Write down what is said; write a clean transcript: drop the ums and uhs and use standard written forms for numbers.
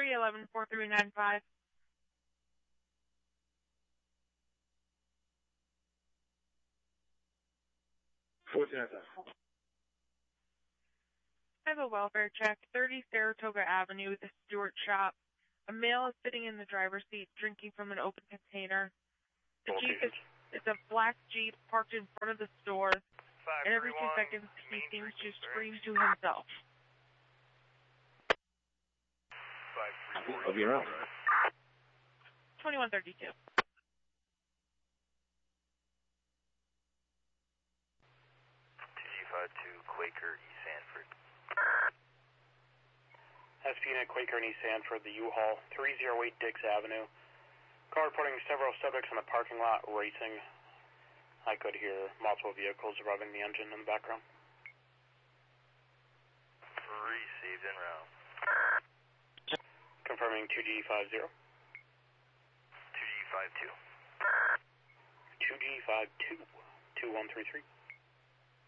311-4395. I have a welfare check, 30 Saratoga Avenue, the Stewart Shop. A male is sitting in the driver's seat drinking from an open container. The Jeep is a black Jeep parked in front of the store, and every 2 seconds he seems to scream to himself. Of your own. 2132. TG52 Quaker, East Sanford. SP-Unit Quaker and East Sanford, the U-Haul, 308 Dix Avenue. Call reporting several subjects in the parking lot racing. I could hear multiple vehicles revving the engine in the background. Received en route. Confirming 2G50. 2G52. 2G52, 2133.